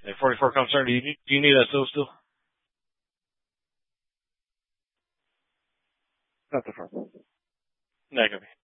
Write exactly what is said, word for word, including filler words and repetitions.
A forty-four concern. Do you need, do you need that still still? Not the front. Negative.